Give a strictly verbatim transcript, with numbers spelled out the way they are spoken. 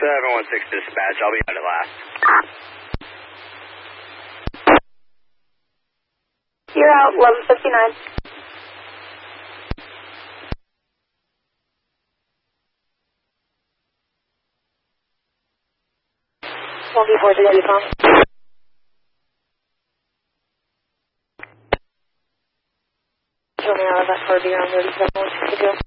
seven one six dispatch, I'll be out at last. You're out, eleven fifty-nine. one B four three Tom. Show me out of that four B on thirty-seven one sixty-two.